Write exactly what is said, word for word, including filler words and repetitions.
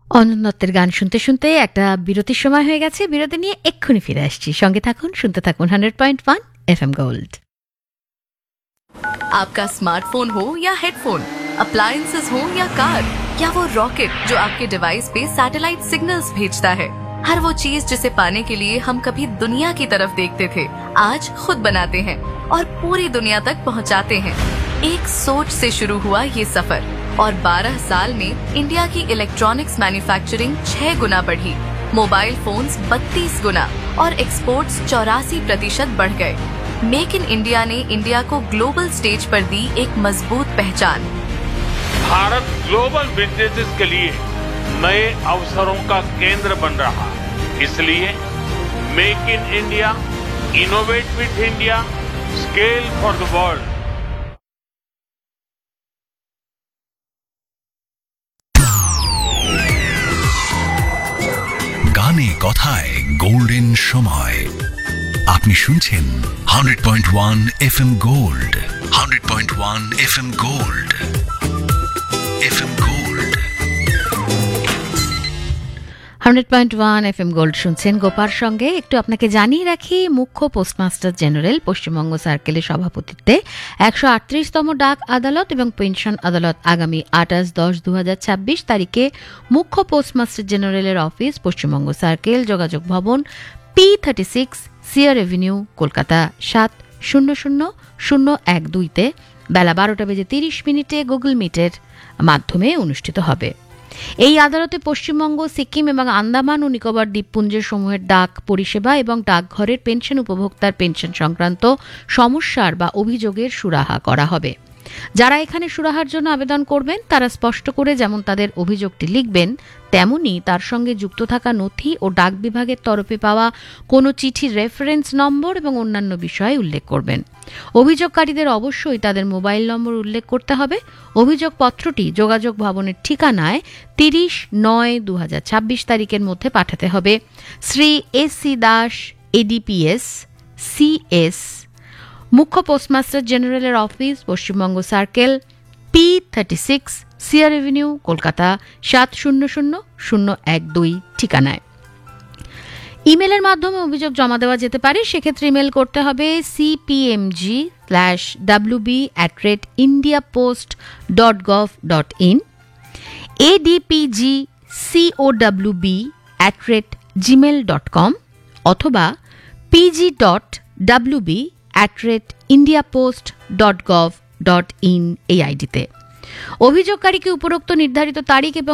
অনন্ত দত্তের গান শুনতে শুনতে একটা বিরতির সময় হয়ে গেছে। বিরতি নিয়ে এক্ষুনি ফিরে আসছি। সঙ্গে থাকুন, শুনতে থাকুন hundred point one F M gold. आपका स्मार्टफोन हो या हेडफोन, अप्लायंसेस हो या कार, या वो रॉकेट जो आपके डिवाइस पे सैटेलाइट सिग्नल्स भेजता है, हर वो चीज जिसे पाने के लिए हम कभी दुनिया की तरफ देखते थे, आज खुद बनाते हैं और पूरी दुनिया तक पहुंचाते हैं। एक सोच से शुरू हुआ ये सफर और बारह साल में इंडिया की इलेक्ट्रॉनिक्स मैन्युफैक्चरिंग छह गुना बढ़ी, मोबाइल फोन्स बत्तीस गुना और एक्सपोर्ट्स चौरासी प्रतिशत बढ़ गए। मेक इन इंडिया ने इंडिया को ग्लोबल स्टेज पर दी एक मजबूत पहचान। भारत ग्लोबल बिजनेसेस के लिए नए अवसरों का केंद्र बन रहा है, इसलिए make in India, innovate with India, scale for the world. গানে কথায় গোল্ডেন সময়। আপনি শুনছেন hundred point one F M gold, hundred point one F M gold, F M gold, hundred point one F M gold শুনছেন গোপার সঙ্গে। একটু আপনাকে জানিয়ে রাখি, মুখ্য পোস্টমাস্টার জেনারেল পশ্চিমবঙ্গ সার্কেলের সভাপতিত্বে একশো আটত্রিশতম ডাক আদালত এবং পেনশন আদালত আগামী আঠাশ দশ দু হাজার ছাব্বিশ তারিখে মুখ্য পোস্টমাস্টার জেনারেলের অফিস, পশ্চিমবঙ্গ সার্কেল, যোগাযোগ ভবন, পি থার্টি সিক্স, সিয়ার এভিনিউ, কলকাতা সাত শূন্য শূন্য শূন্য এক দুইতে বেলা বারোটা বেজে তিরিশ মিনিটে গুগল মিটের মাধ্যমে অনুষ্ঠিত হবে। এই আদালতে পশ্চিমবঙ্গ, সিকিম এবং আন্দামান ও নিকোবর দ্বীপপুঞ্জের সমূহের ডাক পরিষেবা এবং ডাকঘরের পেনশন উপভোক্তার পেনশন সংক্রান্ত সমস্যার বা অভিযোগের সুরাহা করা হবে। যারা এখানে সুরাহার জন্য আবেদন করবেন তারা স্পষ্ট করে যেমন তাদের অভিযোগটি লিখবেন, তেমনি তার সঙ্গে যুক্ত থাকা নথি ও ডাক বিভাগের তরফে পাওয়া কোনো চিঠির রেফারেন্স নম্বর এবং অন্যান্য বিষয়ে উল্লেখ করবেন। অভিযোগকারীদের অবশ্যই তাদের মোবাইল নম্বর উল্লেখ করতে হবে। অভিযোগপত্রটি যোগাযোগ ভবনের ঠিকানায় তিরিশ নয় দু হাজার ছাব্বিশ তারিখের মধ্যে পাঠাতে হবে। Shri S C Das, এডিপিএস, CS, মুখ্য পোস্টমাস্টার জেনারেলের office, Paschimbanga circle, P thirty six, সিয়ার এভিনিউ, কলকাতা সাত শূন্য শূন্য শূন্য এক দুই ঠিকানায়। ইমেলের মাধ্যমে অভিযোগ জমা দেওয়া যেতে পারে। সেক্ষেত্রে ইমেল করতে হবে সিপিএমজি slash WB at rate India post dot gov dot in, এডিপিজি সিওডাব্লিউবি at rate Gmail dot com অথবা PG dot WB at rate India post dot gov dot in এই আইডিতে। অভিযোগকারীকে উপরোক্ত নির্ধারিত তারিখ এবং